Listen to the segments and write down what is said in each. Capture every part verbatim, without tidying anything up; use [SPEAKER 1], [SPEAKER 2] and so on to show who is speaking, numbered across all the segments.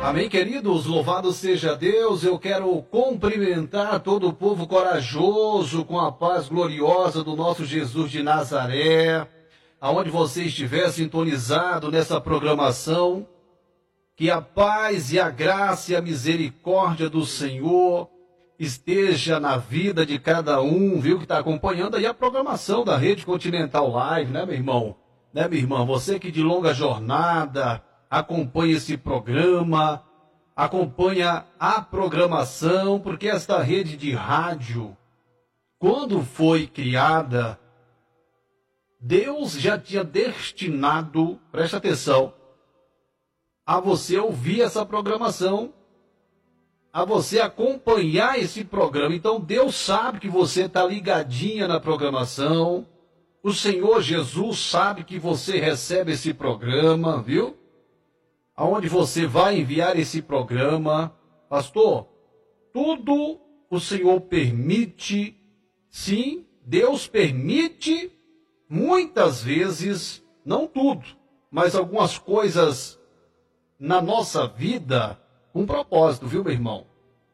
[SPEAKER 1] Amém, queridos? Louvado seja Deus. Eu quero cumprimentar todo o povo corajoso com a paz gloriosa do nosso Jesus de Nazaré, aonde você estiver sintonizado nessa programação, que a paz e a graça e a misericórdia do Senhor esteja na vida de cada um, viu, que está acompanhando aí a programação da Rede Continental Live, né, meu irmão? Né, minha irmã? Você que de longa jornada acompanha esse programa, acompanha a programação, porque esta rede de rádio, quando foi criada, Deus já tinha destinado, presta atenção, a você ouvir essa programação, a você acompanhar esse programa. Então Deus sabe que você está ligadinha na programação, o Senhor Jesus sabe que você recebe esse programa, viu? Aonde você vai enviar esse programa, pastor, tudo o Senhor permite, sim, Deus permite, muitas vezes, não tudo, mas algumas coisas na nossa vida com propósito, viu, meu irmão?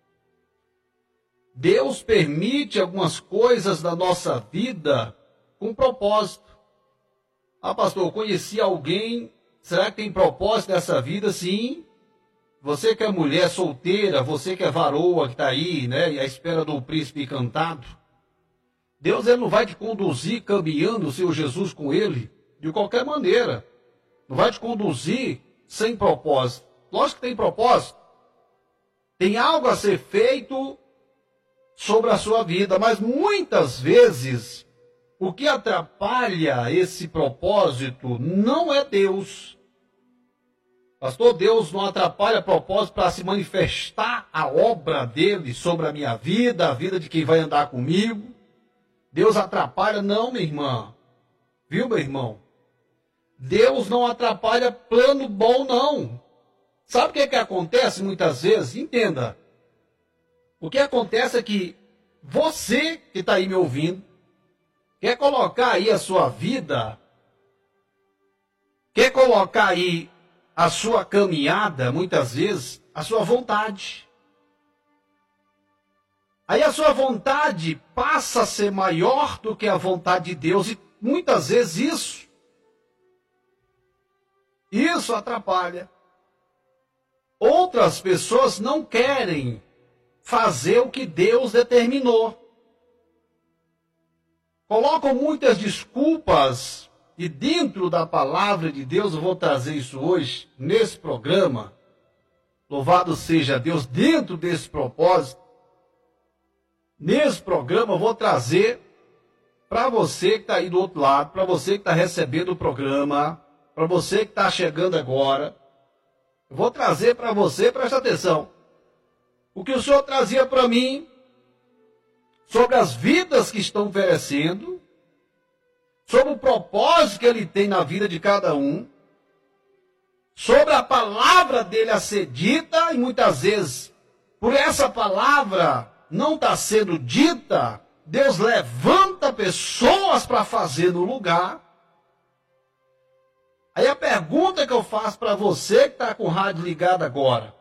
[SPEAKER 1] Deus permite algumas coisas na nossa vida com propósito. Ah, pastor, eu conheci alguém. Será que tem propósito nessa vida? Sim. Você que é mulher solteira, você que é varoa, que está aí, né, e à espera do príncipe encantado, Deus ele não vai te conduzir caminhando o seu Jesus com ele de qualquer maneira. Não vai te conduzir sem propósito. Lógico que tem propósito. Tem algo a ser feito sobre a sua vida, mas muitas vezes o que atrapalha esse propósito não é Deus. Pastor, Deus não atrapalha propósito para se manifestar a obra dele sobre a minha vida, a vida de quem vai andar comigo. Deus atrapalha? Não, minha irmã. Viu, meu irmão? Deus não atrapalha plano bom, não. Sabe o que, é que acontece muitas vezes? Entenda. O que acontece é que você que está aí me ouvindo, quer colocar aí a sua vida, quer colocar aí a sua caminhada, muitas vezes, a sua vontade. Aí a sua vontade passa a ser maior do que a vontade de Deus, e muitas vezes isso, isso atrapalha. Outras pessoas não querem fazer o que Deus determinou. Colocam muitas desculpas, e dentro da palavra de Deus, eu vou trazer isso hoje, nesse programa, louvado seja Deus, dentro desse propósito, nesse programa eu vou trazer para você que está aí do outro lado, para você que está recebendo o programa, para você que está chegando agora, eu vou trazer para você, presta atenção, o que o Senhor trazia para mim, sobre as vidas que estão perecendo, sobre o propósito que ele tem na vida de cada um, sobre a palavra dele a ser dita, e muitas vezes, por essa palavra não está sendo dita, Deus levanta pessoas para fazer no lugar. Aí a pergunta que eu faço para você que está com o rádio ligado agora,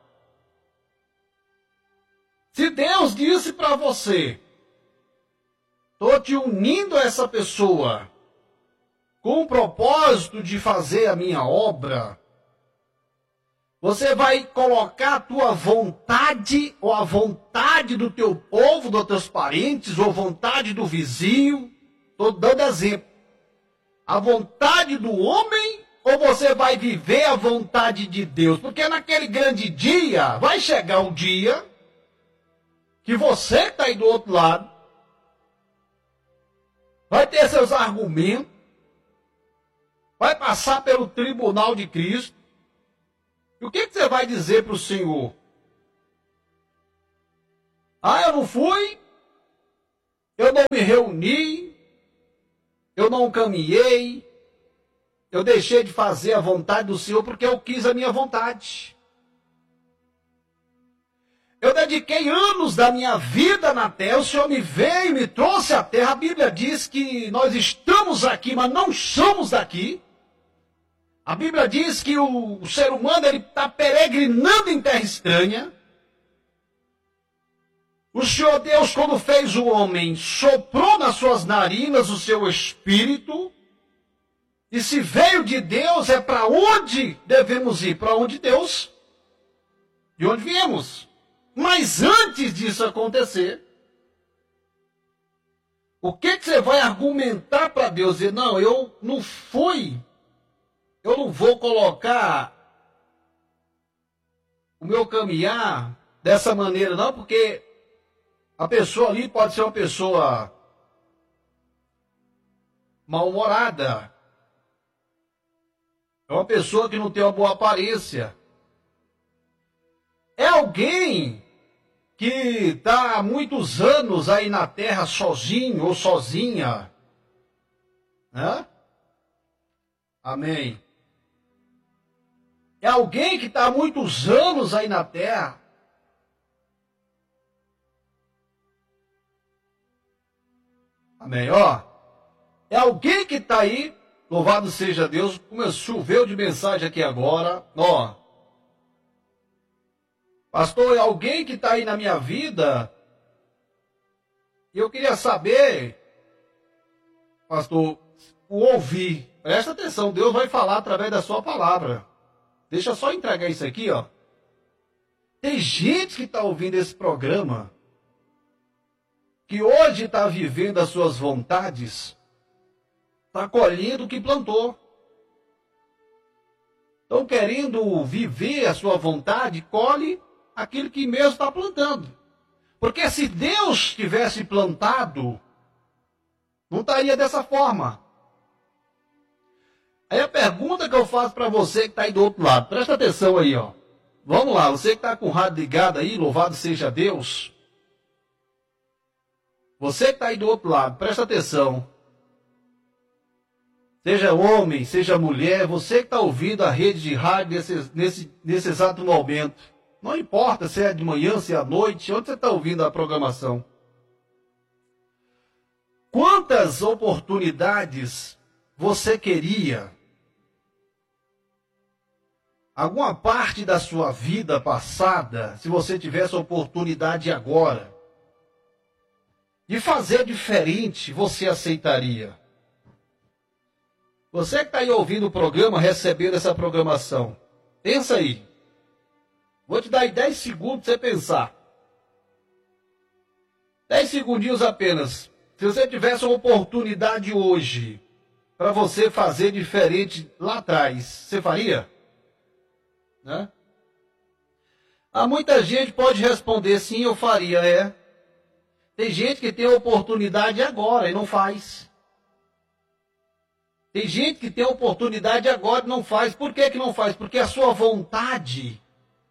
[SPEAKER 1] se Deus disse para você, estou te unindo a essa pessoa com o propósito de fazer a minha obra, você vai colocar a tua vontade, ou a vontade do teu povo, dos teus parentes, ou a vontade do vizinho, estou dando exemplo, a vontade do homem, ou você vai viver a vontade de Deus? Porque naquele grande dia, vai chegar um dia, que você que está aí do outro lado, vai ter seus argumentos, vai passar pelo tribunal de Cristo. E o que, que você vai dizer para o Senhor? Ah, eu não fui, eu não me reuni, eu não caminhei, eu deixei de fazer a vontade do Senhor porque eu quis a minha vontade. Eu dediquei anos da minha vida na terra, o Senhor me veio e me trouxe à terra. A Bíblia diz que nós estamos aqui, mas não somos daqui. A Bíblia diz que o, o ser humano está peregrinando em terra estranha. O Senhor Deus, quando fez o homem, soprou nas suas narinas o seu espírito. E se veio de Deus, é para onde devemos ir? Para onde Deus? De onde viemos. Mas antes disso acontecer, o que, que você vai argumentar para Deus? Dizer, não, eu não fui, eu não vou colocar o meu caminhar dessa maneira, não, porque a pessoa ali pode ser uma pessoa mal-humorada. É uma pessoa que não tem uma boa aparência. É alguém que está há muitos anos aí na terra sozinho ou sozinha. Né? Amém. É alguém que está há muitos anos aí na terra. Amém. Ó, é alguém que está aí, louvado seja Deus, como choveu de mensagem aqui agora, ó. Pastor, é alguém que está aí na minha vida, e eu queria saber, pastor, o ouvir. Presta atenção, Deus vai falar através da sua palavra. Deixa eu só entregar isso aqui, ó. Tem gente que está ouvindo esse programa, que hoje está vivendo as suas vontades, está colhendo o que plantou. Estão querendo viver a sua vontade, colhe aquilo que mesmo está plantando. Porque se Deus tivesse plantado, não estaria dessa forma. Aí a pergunta que eu faço para você que está aí do outro lado, presta atenção aí, ó. Vamos lá, você que está com o rádio ligado aí, louvado seja Deus. Você que está aí do outro lado, presta atenção. Seja homem, seja mulher, você que está ouvindo a rede de rádio nesse, nesse, nesse exato momento. Não importa se é de manhã, se é à noite, onde você está ouvindo a programação. Quantas oportunidades você queria? Alguma parte da sua vida passada, se você tivesse a oportunidade agora, de fazer diferente, você aceitaria? Você que está aí ouvindo o programa, recebendo essa programação, pensa aí. Vou te dar aí dez segundos para você pensar. dez segundinhos apenas. Se você tivesse uma oportunidade hoje para você fazer diferente lá atrás, você faria? Né? Há muita gente pode responder sim, eu faria, é. Tem gente que tem a oportunidade agora e não faz. Tem gente que tem a oportunidade agora e não faz. Por que que não faz? Porque a sua vontade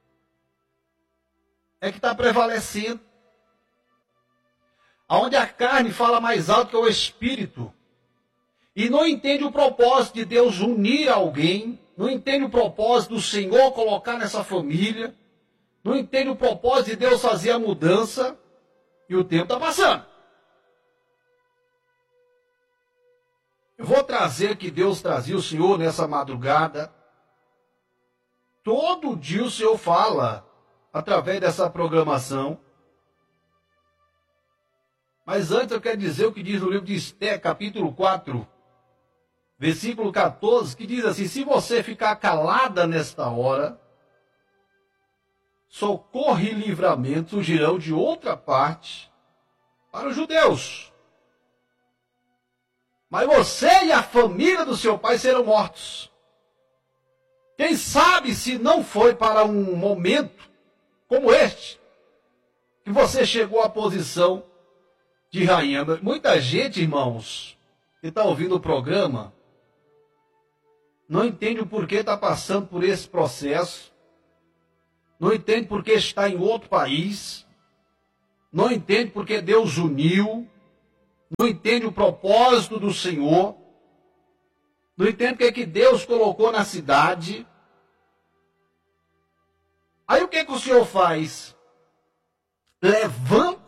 [SPEAKER 1] é que está prevalecendo. Onde a carne fala mais alto que o espírito. E não entende o propósito de Deus unir alguém. Não entende o propósito do Senhor colocar nessa família. Não entende o propósito de Deus fazer a mudança. E o tempo está passando. Eu vou trazer que Deus trazia o Senhor nessa madrugada. Todo dia o Senhor fala através dessa programação. Mas antes eu quero dizer o que diz no livro de Esté, capítulo quatro, versículo quatorze, que diz assim: se você ficar calada nesta hora, socorro e livramento surgirão de outra parte para os judeus. Mas você e a família do seu pai serão mortos. Quem sabe se não foi para um momento como este que você chegou à posição de rainha. Muita gente, irmãos, que está ouvindo o programa, não entende o porquê está passando por esse processo, não entende porque está em outro país, não entende porque Deus uniu, não entende o propósito do Senhor, não entende o que, é que Deus colocou na cidade. Aí o que, é que o Senhor faz? Levanta